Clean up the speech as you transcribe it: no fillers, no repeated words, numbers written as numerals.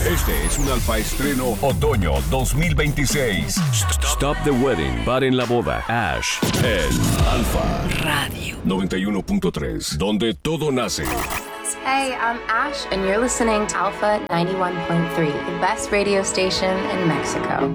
Este es un Alfa Estreno Otoño 2026. Stop the Wedding. Paren la boda. Ash. El Alfa Radio 91.3. Donde todo nace. Hey, I'm Ash, and you're listening to Alpha 91.3, the best radio station in Mexico.